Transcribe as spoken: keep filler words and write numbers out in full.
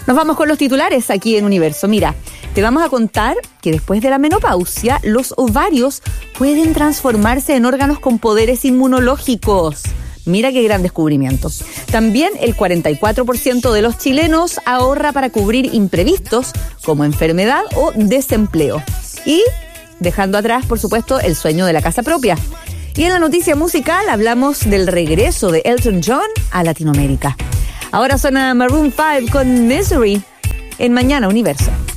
Nos vamos con los titulares aquí en Universo. Mira, te vamos a contar que después de la menopausia, los ovarios pueden transformarse en órganos con poderes inmunológicos. Mira qué gran descubrimiento. También el cuarenta y cuatro por ciento de los chilenos ahorra para cubrir imprevistos como enfermedad o desempleo. Y dejando atrás, por supuesto, el sueño de la casa propia. Y en la noticia musical hablamos del regreso de Elton John a Latinoamérica. Ahora suena Maroon five con Misery en Mañana Universo.